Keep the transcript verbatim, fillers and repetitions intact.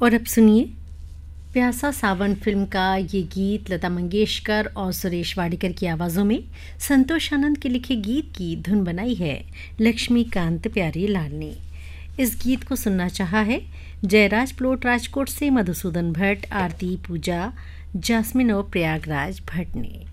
और अब सुनिए प्यासा सावन फिल्म का ये गीत लता मंगेशकर और सुरेश वाडकर की आवाज़ों में संतोष आनंद के लिखे गीत की धुन बनाई है लक्ष्मीकांत प्यारी लाल ने। इस गीत को सुनना चाहा है जयराज प्लोट राजकोट से मधुसूदन भट्ट, आरती, पूजा, जास्मिन और प्रयागराज भट्ट ने।